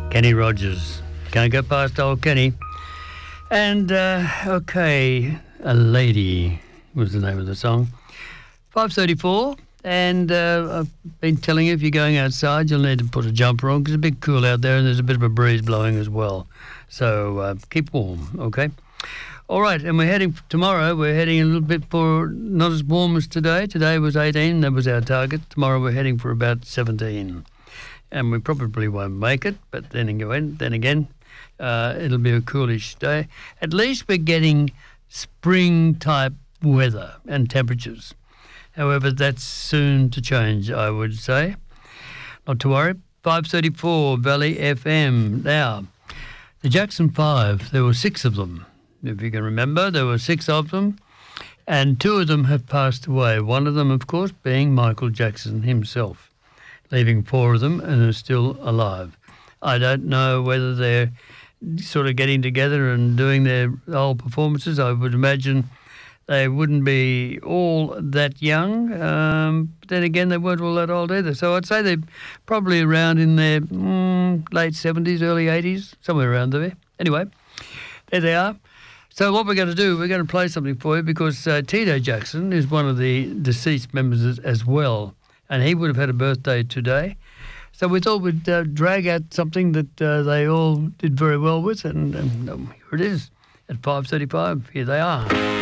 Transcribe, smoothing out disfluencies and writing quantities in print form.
Kenny Rogers. Can't go past old Kenny. And, okay, A Lady was the name of the song. 5:34, and I've been telling you, if you're going outside, you'll need to put a jumper on because it's a bit cool out there and there's a bit of a breeze blowing as well. So keep warm, okay? All right, and we're heading tomorrow. We're heading a little bit for not as warm as today. Today was 18. That was our target. Tomorrow we're heading for about 17. And we probably won't make it, but then again, it'll be a coolish day. At least we're getting spring-type weather and temperatures. However, that's soon to change, I would say. Not to worry. 5:34 Valley FM. Now, the Jackson 5, there were 6 of them. If you can remember, there were 6 of them, and 2 of them have passed away. One of them, of course, being Michael Jackson himself, leaving 4 of them and are still alive. I don't know whether they're sort of getting together and doing their old performances. I would imagine they wouldn't be all that young. But then again, they weren't all that old either. So I'd say they're probably around in their late 70s, early 80s, somewhere around there. Anyway, there they are. So what we're going to do, we're going to play something for you because Tito Jackson is one of the deceased members as well, and he would have had a birthday today. So we thought we'd drag out something that they all did very well with, and here it is at 5:35. Here they are.